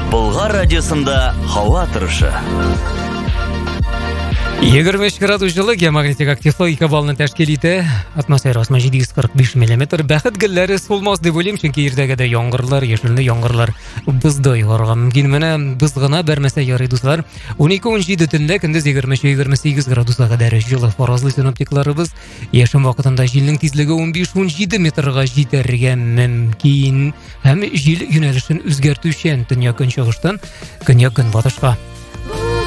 Болгар радиосында һава торышы. 23 градус жылы геомагнитик активлык 2 балны тәшкил итә. Атмосферасы 745 мм. Бәхет гөлләре солмас дип уйлыйм, чөнки иртәгәдә яңгырлар, яшелне яңгырлар бызды ярга мөмкин. Менә без гына бәрмәсә ярый дуслар. 12-17 төндә көндез 23-28 градуска кадәр җылы фаразлы синоптикларыбыз яшен вакытында җилнең тизлеге 15-17 метрга җитәргә мөмкин. Һәм җил юнәлешен үзгәртүчән төньяк-көнчыгыштан көньяк-көнбатышка